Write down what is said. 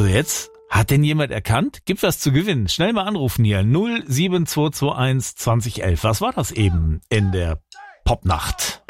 Also jetzt? Hat denn jemand erkannt? Gibt was zu gewinnen. Schnell mal anrufen hier. 07221 2011. Was war das eben in der Popnacht?